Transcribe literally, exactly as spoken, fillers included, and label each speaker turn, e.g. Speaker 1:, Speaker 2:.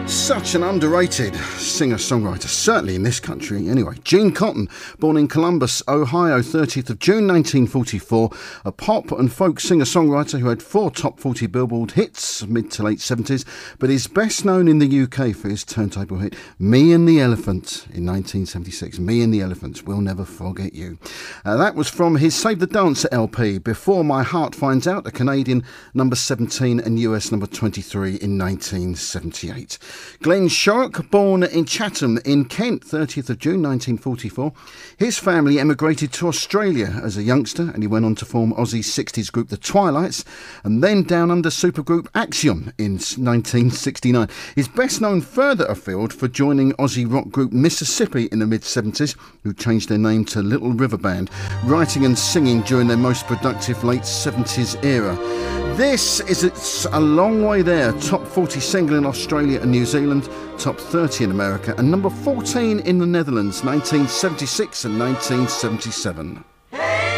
Speaker 1: Such an underrated singer-songwriter, certainly in this country anyway. Gene Cotton, born in Columbus, Ohio, thirtieth of June nineteen forty-four, a pop and folk singer-songwriter who had four top forty Billboard hits mid to late seventies, but is best known in the U K for his turntable hit Me and the Elephant in nineteen seventy-six. Me and the Elephant, We'll Never Forget You. Uh, that was from his Save the Dancer L P, Before My Heart Finds Out, a Canadian number seventeen and U S number twenty-three in nineteen seventy-eight. Glenn Shorrock, born in Chatham in Kent, thirtieth of June nineteen forty-four. His family emigrated to Australia as a youngster, and he went on to form Aussie's sixties group The Twilights, and then down under supergroup Axiom in nineteen sixty-nine. He's best known further afield for joining Aussie rock group Mississippi in the mid-seventies, who changed their name to Little River Band, writing and singing during their most productive late seventies era. This is It's a Long Way There, top forty single in Australia and New Zealand, top thirty in America, and number fourteen in the Netherlands, nineteen seventy-six and nineteen seventy-seven.